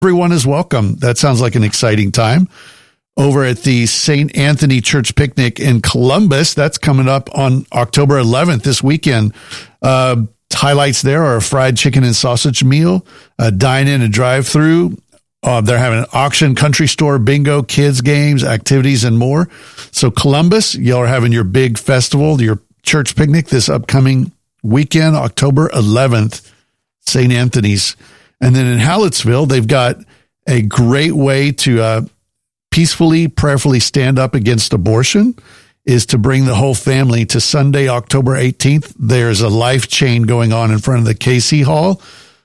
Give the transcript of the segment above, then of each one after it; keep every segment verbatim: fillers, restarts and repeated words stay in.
Everyone is welcome. That sounds like an exciting time. Over at the Saint Anthony Church Picnic in Columbus, that's coming up on October eleventh this weekend. Uh, highlights there are a fried chicken and sausage meal, a dine-in and drive-through. Uh, they're having an auction, country store, bingo, kids games, activities, and more. So Columbus, y'all are having your big festival, your church picnic this upcoming weekend, October eleventh, Saint Anthony's. And then in Hallettsville, they've got a great way to uh, peacefully, prayerfully stand up against abortion is to bring the whole family to Sunday, October eighteenth. There's a life chain going on in front of the Casey Hall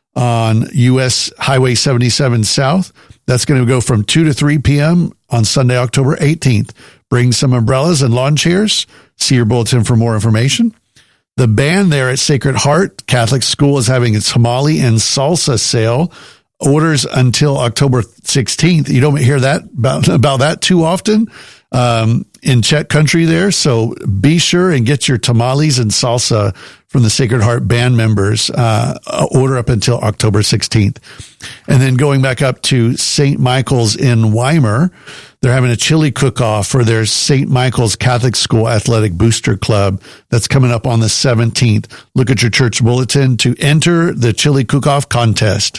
on U S Highway seventy-seven South. That's going to go from two to three p.m. on Sunday, October eighteenth. Bring some umbrellas and lawn chairs. See your bulletin for more information. The band there at Sacred Heart Catholic School is having its tamale and salsa sale. Orders until October sixteenth. You don't hear that about, about that too often um, in Czech country there. So be sure and get your tamales and salsa from the Sacred Heart band members. Uh, order up until October sixteenth. And then going back up to Saint Michael's in Weimar, they're having a chili cook-off for their Saint Michael's Catholic School Athletic Booster Club. That's coming up on the seventeenth. Look at your church bulletin to enter the chili cook-off contest.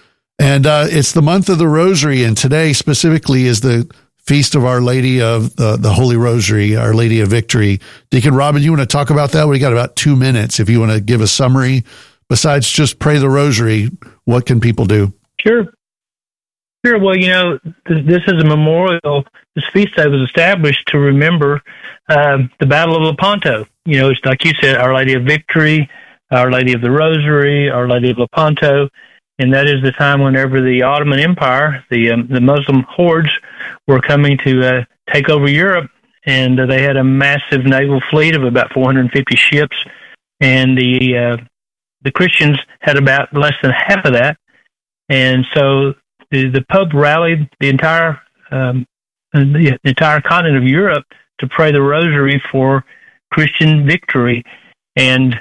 And uh, it's the month of the Rosary, and today specifically is the Feast of Our Lady of uh, the Holy Rosary, Our Lady of Victory. Deacon Robin, you want to talk about that? We got about two minutes. If you want to give a summary, besides just pray the Rosary, what can people do? Sure. Sure. Well, you know, this, this is a memorial. This feast day was established to remember uh, the Battle of Lepanto. You know, it's like you said, Our Lady of Victory, Our Lady of the Rosary, Our Lady of Lepanto. And that is the time whenever the Ottoman Empire, the um, the Muslim hordes, were coming to uh, take over Europe, and uh, they had a massive naval fleet of about four hundred fifty ships, and the uh, the Christians had about less than half of that, and so the, the Pope rallied the entire um, the entire continent of Europe to pray the Rosary for Christian victory, and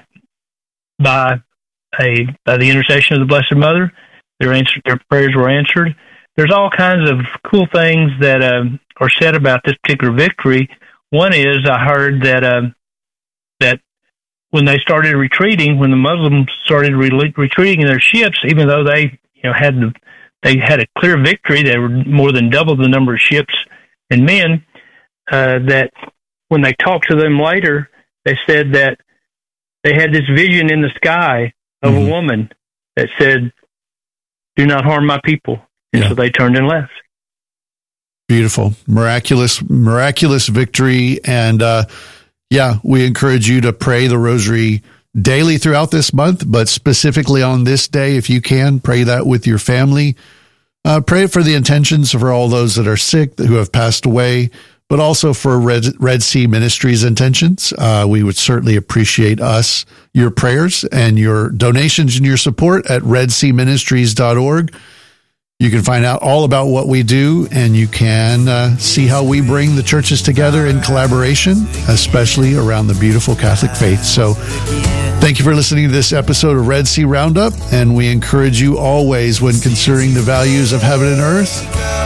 by A, by the intercession of the Blessed Mother, their answer, their prayers were answered. There's all kinds of cool things that uh, are said about this particular victory. One is I heard that uh, that when they started retreating, when the Muslims started re- retreating in their ships, even though they you know had the, they had a clear victory, they were more than double the number of ships and men. Uh, that when they talked to them later, they said that they had this vision in the sky of mm-hmm. a woman that said, "Do not harm my people." And yeah. so they turned and left. Beautiful. Miraculous, miraculous victory. And uh, yeah, we encourage you to pray the Rosary daily throughout this month, but specifically on this day, if you can, pray that with your family. Uh, pray for the intentions for all those that are sick, who have passed away, but also for Red, Red Sea Ministries intentions. Uh, we would certainly appreciate us, your prayers and your donations and your support at red sea ministries dot org. You can find out all about what we do, and you can uh, see how we bring the churches together in collaboration, especially around the beautiful Catholic faith. So thank you for listening to this episode of Red Sea Roundup, and we encourage you always, when considering the values of heaven and earth,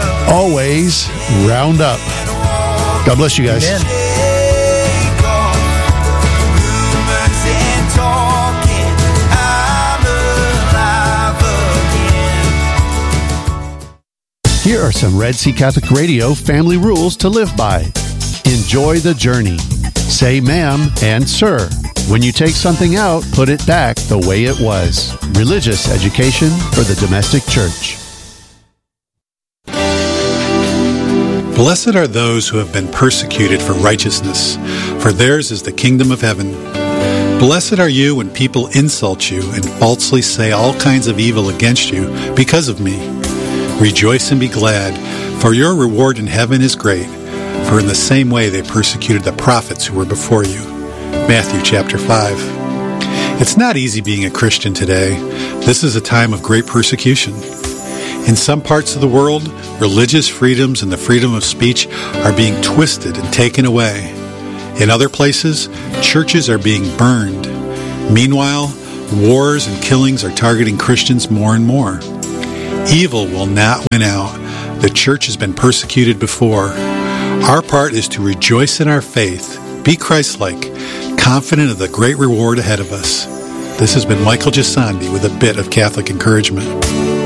always round up. God bless you guys. Amen. Here are some Red Sea Catholic Radio family rules to live by. Enjoy the journey. Say ma'am and sir. When you take something out, put it back the way it was. Religious education for the domestic church. Blessed are those who have been persecuted for righteousness, for theirs is the kingdom of heaven. Blessed are you when people insult you and falsely say all kinds of evil against you because of me. Rejoice and be glad, for your reward in heaven is great, for in the same way they persecuted the prophets who were before you. Matthew chapter five. It's not easy being a Christian today. This is a time of great persecution. In some parts of the world, religious freedoms and the freedom of speech are being twisted and taken away. In other places, churches are being burned. Meanwhile, wars and killings are targeting Christians more and more. Evil will not win out. The church has been persecuted before. Our part is to rejoice in our faith, be Christ-like, confident of the great reward ahead of us. This has been Michael Gisandi with a bit of Catholic encouragement.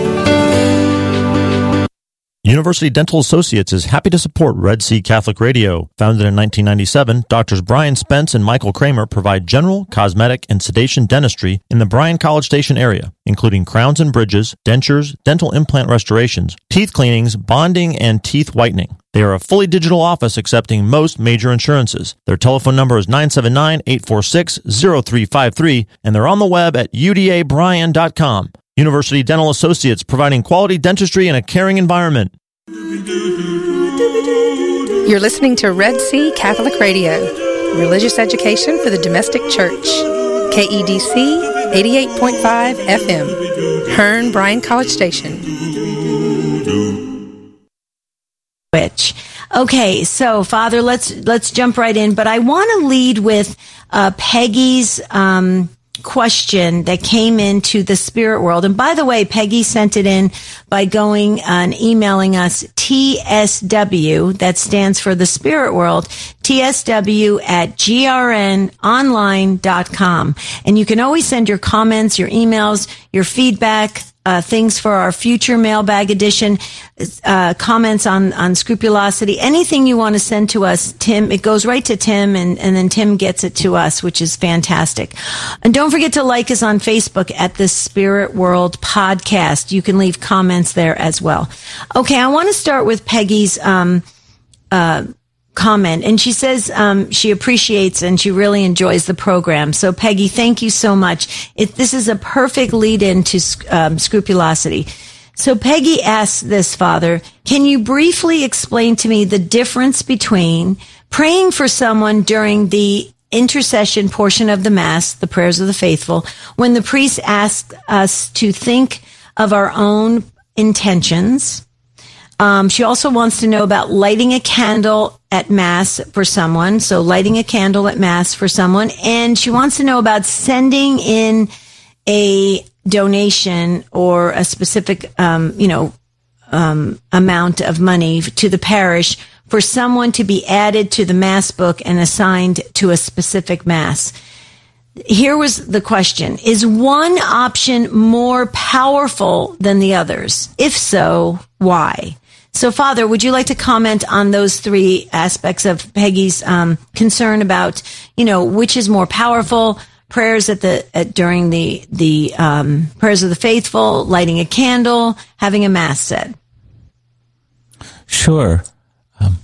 University Dental Associates is happy to support Red Sea Catholic Radio. Founded in nineteen ninety-seven, Doctors Brian Spence and Michael Kramer provide general, cosmetic, and sedation dentistry in the Bryan College Station area, including crowns and bridges, dentures, dental implant restorations, teeth cleanings, bonding, and teeth whitening. They are a fully digital office accepting most major insurances. Their telephone number is nine seven nine, eight four six, zero three five three, and they're on the web at u d a bryan dot com. University Dental Associates, providing quality dentistry in a caring environment. You're listening to Red Sea Catholic Radio, religious education for the domestic church. K E D C eighty-eight point five F M, Hearn, Bryan College Station. Which, okay, so Father, let's let's jump right in. But I want to lead with uh, Peggy's um, question that came into the spirit world. And by the way, Peggy sent it in by going and emailing us T S W, that stands for the spirit world, T S W at G R N online dot com. And you can always send your comments, your emails, your feedback, Uh, things for our future mailbag edition, uh, comments on, on scrupulosity, anything you want to send to us, Tim, it goes right to Tim, and, and then Tim gets it to us, which is fantastic. And don't forget to like us on Facebook at the Spirit World Podcast. You can leave comments there as well. Okay, I want to start with Peggy's um, uh, comment, and she says um, she appreciates and she really enjoys the program. So Peggy, thank you so much. It, this is a perfect lead-in to um, scrupulosity. So Peggy asks this, Father, can you briefly explain to me the difference between praying for someone during the intercession portion of the Mass, the prayers of the faithful, when the priest asks us to think of our own intentions? Um, she also wants to know about lighting a candle at Mass for someone. So lighting a candle at Mass for someone. And she wants to know about sending in a donation or a specific, um, you know, um, amount of money to the parish for someone to be added to the Mass book and assigned to a specific Mass. Here was the question. Is one option more powerful than the others? If so, why? So, Father, would you like to comment on those three aspects of Peggy's um, concern about, you know, which is more powerful? Prayers at the at, during the the um, prayers of the faithful, lighting a candle, having a Mass said. Sure. Um,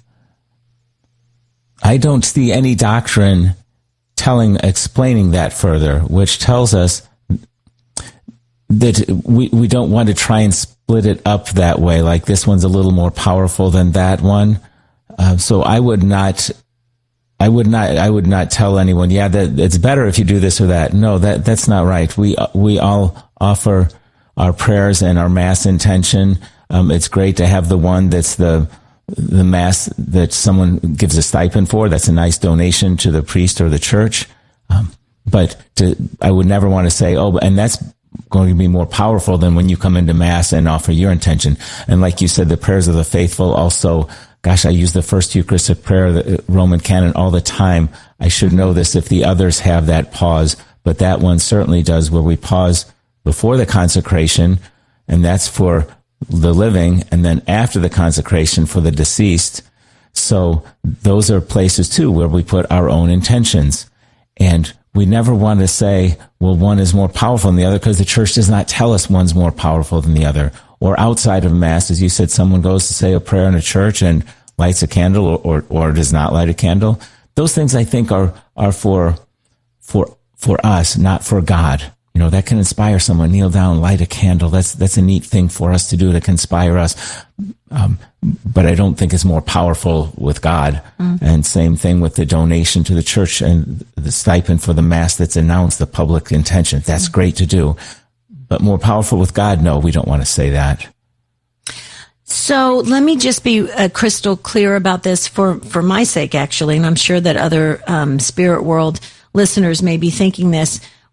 I don't see any doctrine telling, explaining that further, which tells us that we we don't want to try and split it up that way, like this one's a little more powerful than that one. Uh, so I would not, I would not, I would not tell anyone, yeah, that it's better if you do this or that. No, that that's not right. We we all offer our prayers and our Mass intention. Um, it's great to have the one that's the the Mass that someone gives a stipend for. That's a nice donation to the priest or the church. Um, but to, I would never want to say, oh, and that's going to be more powerful than when you come into Mass and offer your intention. And like you said, the prayers of the faithful also, gosh, I use the first Eucharistic prayer, the Roman canon, all the time. I should know this if the others have that pause, but that one certainly does, where we pause before the consecration, and that's for the living, and then after the consecration for the deceased. So those are places too where we put our own intentions. And we never want to say, well, one is more powerful than the other, because the church does not tell us one's more powerful than the other. Or outside of Mass, as you said, someone goes to say a prayer in a church and lights a candle or, or, or does not light a candle. Those things, I think, are, are for, for, for us, not for God. You know, that can inspire someone, kneel down, light a candle. That's, that's a neat thing for us to do to inspire us. Um, but I don't think it's more powerful with God. Mm. And same thing with the donation to the church and the stipend for the Mass that's announced, the public intention. That's mm. great to do. But more powerful with God? No, we don't want to say that. So let me just be uh, crystal clear about this for, for my sake, actually, and I'm sure that other um, Spirit World listeners may be thinking this.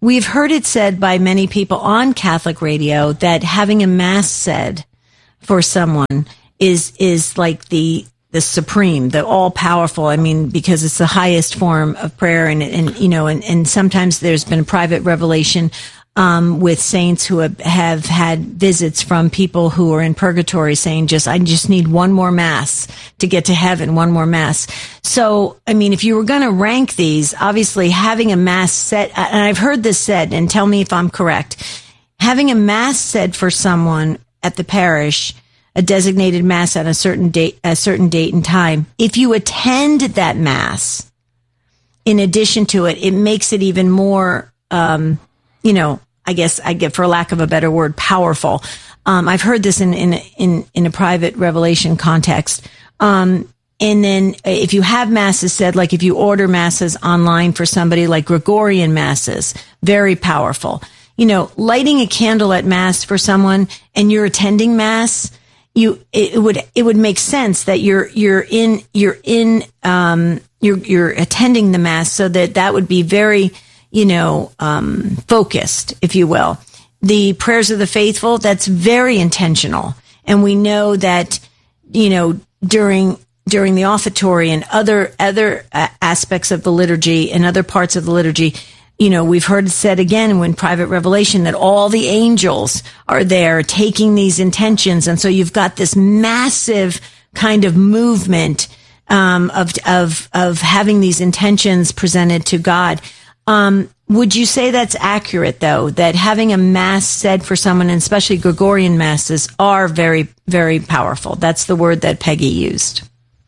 we've heard it said by many people on Catholic radio that having a mass said for someone is is like the the supreme, the all powerful. I mean, because it's the highest form of prayer, and and you know, and, and sometimes there's been private revelation um, with saints who have, have had visits from people who are in purgatory saying, "Just I just need one more mass to get to heaven, one more mass." So, I mean, if you were going to rank these, obviously having a mass said, and I've heard this said, and tell me if I'm correct, having a mass said for someone at the parish, a designated mass at a certain date, a certain date and time. If you attend that mass, in addition to it, it makes it even more, um, you know, I guess I get, for lack of a better word, powerful. Um, I've heard this in, in, in, in a private revelation context. Um, and then if you have masses said, like if you order masses online for somebody, like Gregorian masses, very powerful. You know, lighting a candle at mass for someone and you're attending mass, you, it would, it would make sense that you're, you're in, you're in, um, you're, you're attending the mass, so that that would be very, you know, um, focused, if you will. The prayers of the faithful, that's very intentional. And we know that, you know, during, during the offertory and other, other uh, aspects of the liturgy and other parts of the liturgy, you know, we've heard it said again when private revelation that all the angels are there taking these intentions. And so you've got this massive kind of movement, um, of, of, of having these intentions presented to God. Um, would you say that's accurate, though, that having a mass said for someone, and especially Gregorian masses, are very, very powerful? That's the word that Peggy used.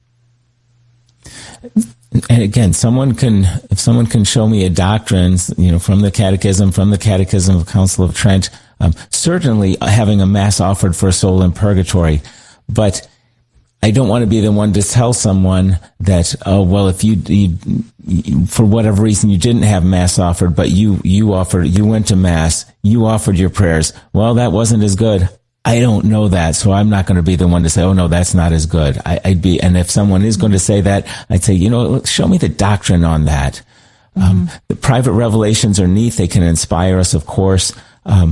And again, someone can, if someone can show me a doctrine, you know, from the Catechism, from the Catechism of Council of Trent, um, certainly having a mass offered for a soul in purgatory, but I don't want to be the one to tell someone that, oh, well, if you, you, you, for whatever reason, you didn't have mass offered, but you, you offered, you went to mass, you offered your prayers. Well, that wasn't as good. I don't know that, so I'm not going to be the one to say, oh, no, that's not as good. I, I'd be, and if someone is going to say that, I'd say, you know, show me the doctrine on that. Mm-hmm. Um, the private revelations are neat. They can inspire us, of course. Um,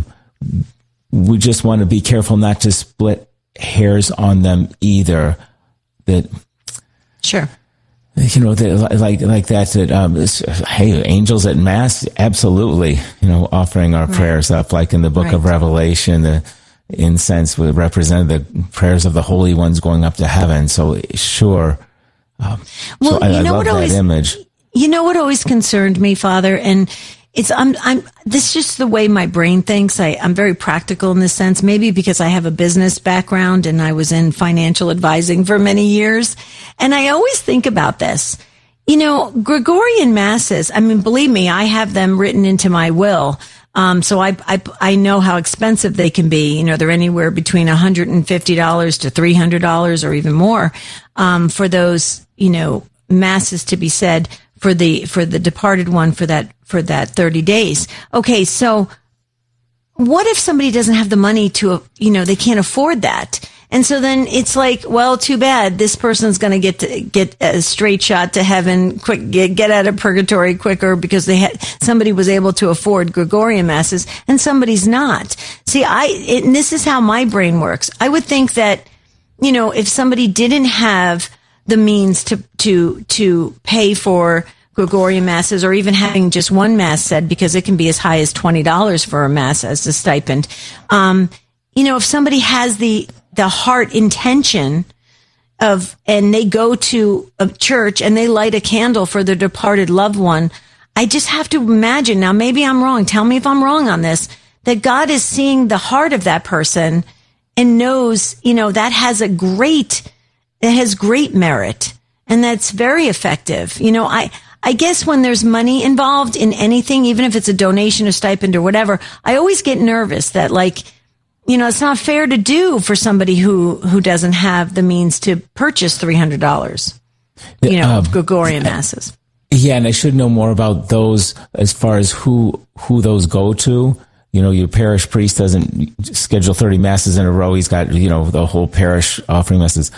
we just want to be careful not to split hairs on them either. That, sure. You know, that, like, like that, that, um, this, hey, angels at mass, absolutely, you know, offering our right. prayers up, like in the book right. of Revelation, the incense would represent the prayers of the holy ones going up to heaven. So sure. Um, well, so I, you know I love what that always, image. You know what always concerned me, Father, and it's, I'm, I'm, this is just the way my brain thinks. I, I'm very practical in this sense, maybe because I have a business background and I was in financial advising for many years. And I always think about this. You know, Gregorian masses, I mean, believe me, I have them written into my will. Um, so I, I, I know how expensive they can be. You know, they're anywhere between one hundred fifty dollars to three hundred dollars or even more, um, for those, you know, masses to be said for the, for the departed one for that, for that thirty days. Okay. So what if somebody doesn't have the money to, you know, they can't afford that? And so then it's like, well, too bad. This person's going to get to get a straight shot to heaven, quick, get, get out of purgatory quicker because they had, somebody was able to afford Gregorian masses and somebody's not. See, I, it, and this is how my brain works. I would think that, you know, if somebody didn't have the means to, to, to pay for Gregorian masses, or even having just one mass said, because it can be as high as twenty dollars for a mass as a stipend. Um, you know, if somebody has the, the heart intention of, and they go to a church and they light a candle for their departed loved one, I just have to imagine, now maybe I'm wrong, tell me if I'm wrong on this, that God is seeing the heart of that person and knows, you know, that has a great, it has great merit and that's very effective. You know, I, I guess when there's money involved in anything, even if it's a donation or stipend or whatever, I always get nervous that, like, you know, it's not fair to do for somebody who, who doesn't have the means to purchase three hundred dollars, you know, um, of Gregorian masses. Yeah, and I should know more about those as far as who who those go to. You know, your parish priest doesn't schedule thirty masses in a row. He's got, you know, the whole parish offering masses.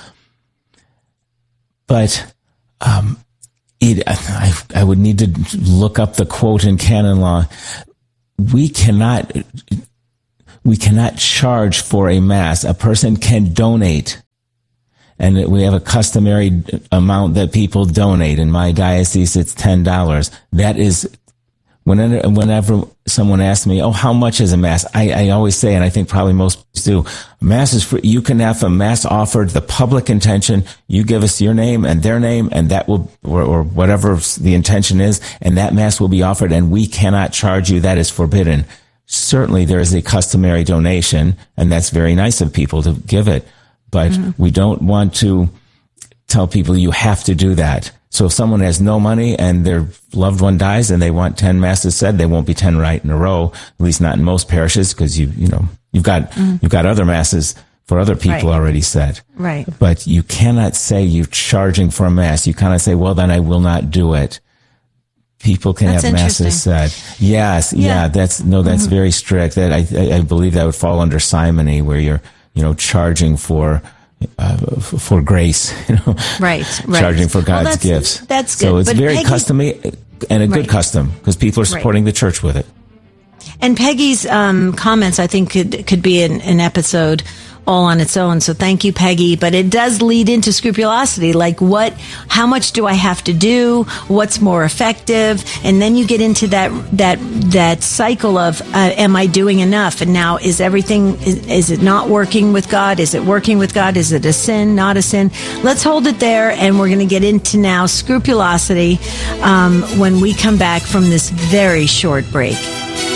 But um, it, I, I would need to look up the quote in canon law. we cannot, we cannot charge for a mass. A person can donate. And we have a customary amount that people donate. In my diocese, it's ten dollars. That is, whenever, whenever someone asks me, oh, how much is a mass? I, I always say, and I think probably most do, mass is free. You can have a mass offered, the public intention. You give us your name and their name, and that will, or, or whatever the intention is, and that mass will be offered, and we cannot charge you. That is forbidden. Certainly there is a customary donation, and that's very nice of people to give it. But mm-hmm. we don't want to tell people you have to do that. So if someone has no money and their loved one dies and they want ten masses said, they won't be ten right in a row, at least not in most parishes, because you, you know, you've got, mm-hmm. you've got other masses for other people right. already said. Right. But you cannot say you're charging for a mass. You cannot say, well, then I will not do it. People can that's have masses said. Yes. Yeah. yeah that's, no, that's mm-hmm. very strict. That I, I believe that would fall under simony, where you're, you know, charging for, uh, for grace, you know, right, right. charging for God's well, that's, gifts. That's good. So it's but very Peggy, customary and a right. good custom, because people are supporting right. the church with it. And Peggy's um, comments, I think, could could be an, an episode all on its own. So thank you, Peggy. But it does lead into scrupulosity. Like, what, how much do I have to do? What's more effective? And then you get into that, that, that cycle of, uh, am I doing enough? And now is everything, is, is it not working with God? Is it working with God? Is it a sin, not a sin? Let's hold it there. And we're going to get into now scrupulosity, um, when we come back from this very short break.